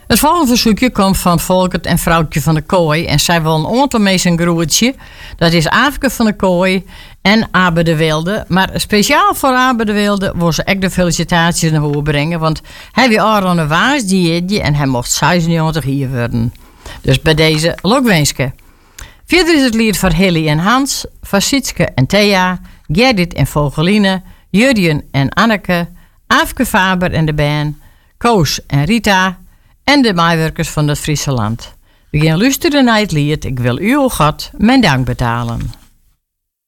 Het volgende verzoekje komt van Volkert en vrouwtje van de Kooi. En zij wil een aantal mee zijn groetje. Dat is Aafke van de Kooi en Abe de Wilde. Maar speciaal voor Abe de Wilde wil ze echt de felicitaties naar voren brengen. Want hij weer al aan de waas die en hij mocht 96 hier worden. Dus bij deze lokwenske. Verder is het lied voor Hilly en Hans, voor Sietske en Thea, Gerrit en Vogeline, Jurjen en Anneke, Aafke Faber en de band, Koos en Rita en de maaiwerkers van het Friese land. We gaan luisteren naar het lied Ik wil u, o God, mijn dank betalen.